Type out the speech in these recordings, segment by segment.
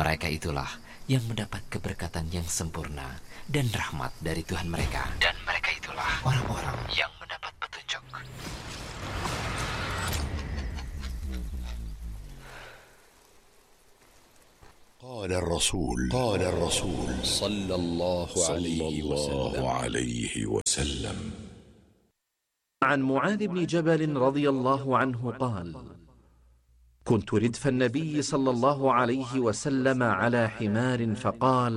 Mereka itulah yang mendapat keberkatan yang sempurna dan rahmat dari Tuhan mereka. Dan mereka itulah orang-orang yang mendapat petunjuk. قال الرسول صلى الله عليه وسلم عن معاذ بن جبل رضي الله عنه قال: كنت ردف النبي صلى الله عليه وسلم على حمار فقال: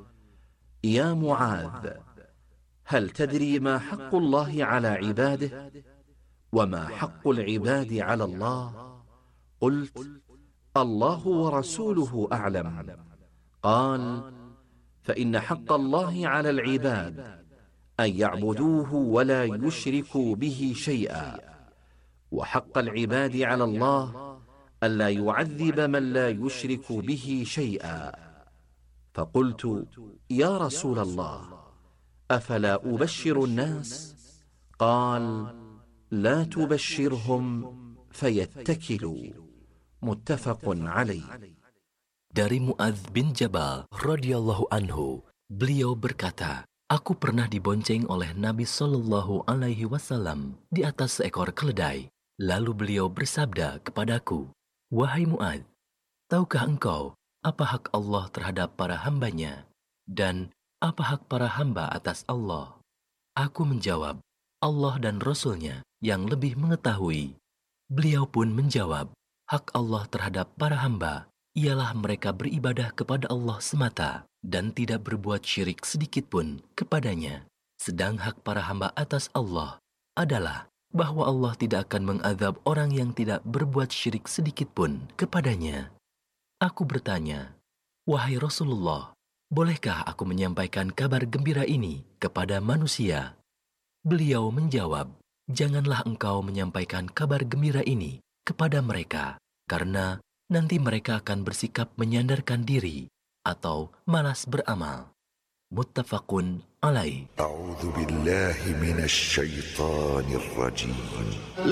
يا معاذ، هل تدري ما حق الله على عباده وما حق العباد على الله؟ قلت: الله ورسوله أعلم. قال: فإن حق الله على العباد أن يعبدوه ولا يشركوا به شيئا، وحق العباد على الله ألا يعذب من لا يشرك به شيئا. فقلت: يا رسول الله، أفلا أبشر الناس؟ قال: لا تبشرهم فيتكلوا. متفق عليه. Dari Muadz bin Jabal radhiyallahu anhu, beliau berkata, aku pernah dibonceng oleh Nabi Shallallahu Alaihi Wasallam di atas seekor keledai. Lalu beliau bersabda kepadaku, wahai Muadz, tahukah engkau apa hak Allah terhadap para hambanya dan apa hak para hamba atas Allah? Aku menjawab, Allah dan Rasul-Nya yang lebih mengetahui. Beliau pun menjawab, hak Allah terhadap para hamba ialah mereka beribadah kepada Allah semata dan tidak berbuat syirik sedikit pun kepadanya. Sedang hak para hamba atas Allah adalah bahwa Allah tidak akan mengazab orang yang tidak berbuat syirik sedikit pun kepadanya. Aku bertanya, wahai Rasulullah, bolehkah aku menyampaikan kabar gembira ini kepada manusia? Beliau menjawab, janganlah engkau menyampaikan kabar gembira ini kepada mereka, karena nanti mereka akan bersikap menyandarkan diri atau malas beramal. Muttafaqun alaih. أعوذ بالله من الشيطان الرجيم